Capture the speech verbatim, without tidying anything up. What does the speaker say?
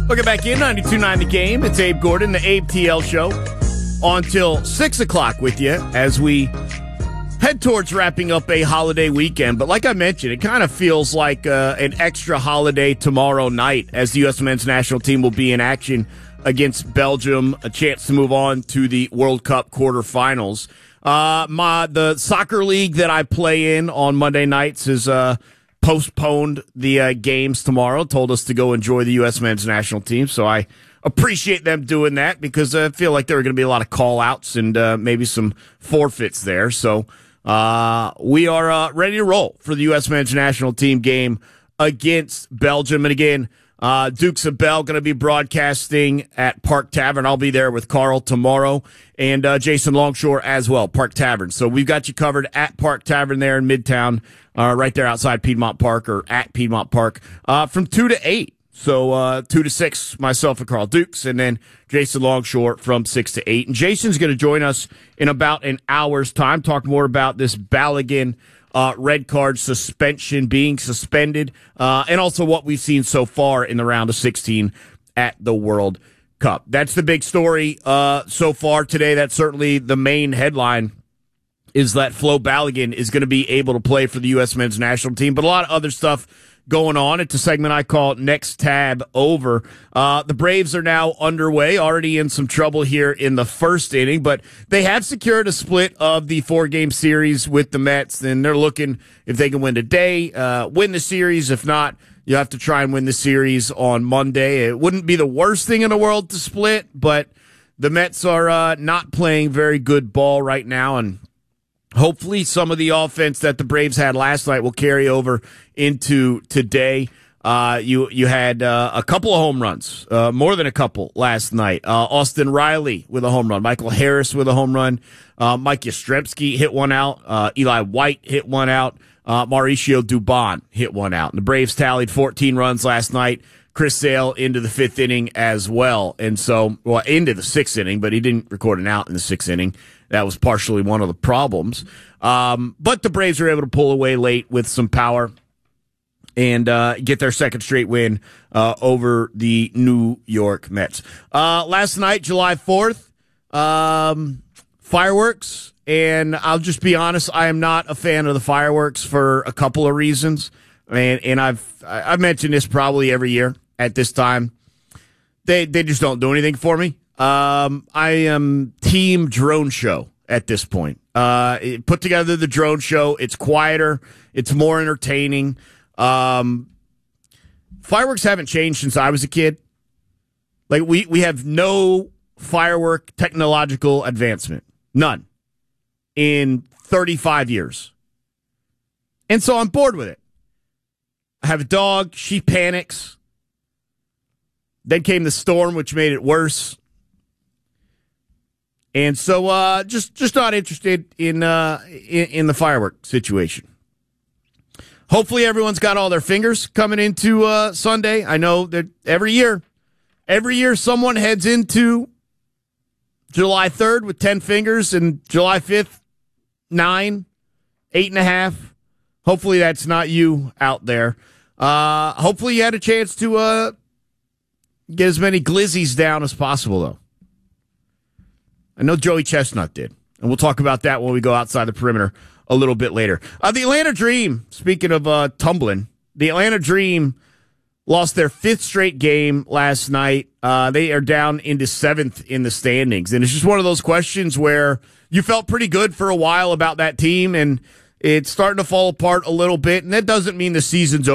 Welcome back in, ninety-two point nine The Game. It's Abe Gordon, the Abe T L Show, on till six o'clock with you as we head towards wrapping up a holiday weekend. But like I mentioned, it kind of feels like uh, an extra holiday tomorrow night as the U S men's national team will be in action against Belgium, a chance to move on to the World Cup quarterfinals. Uh, my, the soccer league that I play in on Monday nights is uh, postponed the uh, games tomorrow, told us to go enjoy the U S men's national team. So I appreciate them doing that because I feel like there are going to be a lot of call-outs and uh, maybe some forfeits there. So uh, we are uh, ready to roll for the U S men's national team game against Belgium. And again, uh, Dukes of Bell going to be broadcasting at Park Tavern. I'll be there with Carl tomorrow and uh, Jason Longshore as well, Park Tavern. So we've got you covered at Park Tavern there in Midtown, uh, right there outside Piedmont Park or at Piedmont Park uh, from two to eight. So uh, two to six, myself and Carl Dukes, and then Jason Longshore from six to eight. And Jason's going to join us in about an hour's time, talk more about this Balogun uh, red card suspension being suspended, uh, and also what we've seen so far in the round of sixteen at the World Cup. That's the big story uh, so far today. That's certainly the main headline, is that Flo Balogun is going to be able to play for the U S men's national team, but a lot of other stuff going on. It's a segment I call Next Tab Over. Uh, the Braves are now underway, already in some trouble here in the first inning, but they have secured a split of the four-game series with the Mets, and they're looking if they can win today, uh, win the series. If not, you have to try and win the series on Monday. It wouldn't be the worst thing in the world to split, but the Mets are uh, not playing very good ball right now, and hopefully some of the offense that the Braves had last night will carry over into today. Uh, you you had uh, a couple of home runs, uh, more than a couple last night. Uh, Austin Riley with a home run. Michael Harris with a home run. Uh, Mike Yastrzemski hit one out. Uh, Eli White hit one out. Uh, Mauricio Dubon hit one out. And the Braves tallied fourteen runs last night. Chris Sale into the fifth inning as well. And so, well, into the sixth inning, but he didn't record an out in the sixth inning. That was partially one of the problems. Um, but the Braves were able to pull away late with some power and uh, get their second straight win uh, over the New York Mets. Uh, last night, July fourth, um, fireworks. And I'll just be honest, I am not a fan of the fireworks for a couple of reasons. And, and I've I've mentioned this probably every year at this time. They they just don't do anything for me. Um, I am team drone show at this point. Uh, put together the drone show. It's quieter. It's more entertaining. Um, fireworks haven't changed since I was a kid. Like we, we have no firework technological advancement. None. In thirty-five years. And so I'm bored with it. I have a dog. She panics. Then came the storm, which made it worse. And so, uh, just just not interested in, uh, in in the firework situation. Hopefully, everyone's got all their fingers coming into uh, Sunday. I know that every year, every year, someone heads into July third with ten fingers, and July fifth, nine, eight and a half. Hopefully, that's not you out there. Uh, hopefully, you had a chance to uh, get as many glizzies down as possible, though. I know Joey Chestnut did, and we'll talk about that when we go outside the perimeter a little bit later. Uh, the Atlanta Dream, speaking of uh, tumbling, the Atlanta Dream lost their fifth straight game last night. Uh, they are down into seventh in the standings, and it's just one of those questions where you felt pretty good for a while about that team, and it's starting to fall apart a little bit, and that doesn't mean the season's over.